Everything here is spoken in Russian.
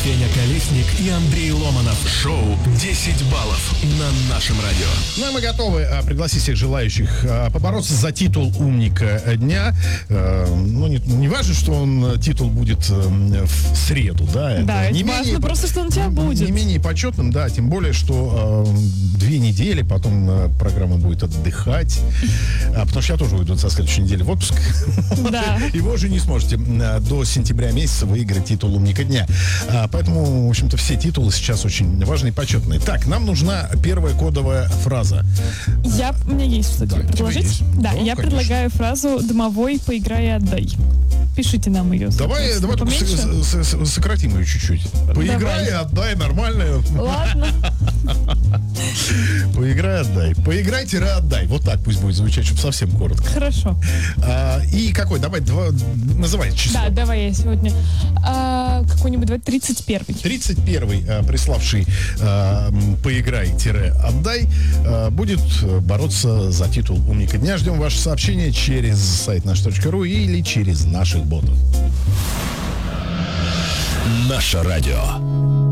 Феня Колесник и Андрей Ломанов. Шоу «10 баллов» на нашем радио. Ну и мы готовы пригласить всех желающих побороться за титул умника дня. Ну, не важно, что титул будет в среду, да? Да, это важно просто, что он у тебя будет. Не менее почетным, да, тем более, что 2 недели, потом программа будет отдыхать. Потому что я тоже уйду со следующей недели в отпуск. Да. И вы уже не сможете до сентября месяца выиграть титул умника дня. Поэтому, в общем-то, все титулы сейчас очень важные и почетные. Так, нам нужна первая кодовая фраза. У меня есть что тебе предложить. Есть. Да, Ну, я конечно. предлагаю фразу «Домовой, поиграй и отдай». Пишите нам ее. Давай только сократим ее чуть-чуть. Поиграй и отдай, нормально. Ладно. Поиграй, отдай. Поиграй-отдай. Вот так пусть будет звучать, чтобы совсем коротко. Хорошо. И какой? Давай, называй число. Да, давай я сегодня какой-нибудь, давай 31-й. 31-й, приславший поиграй-отдай, будет бороться за титул умника дня. Ждем ваше сообщение через сайт наш.ру или через наших ботов. Наше радио.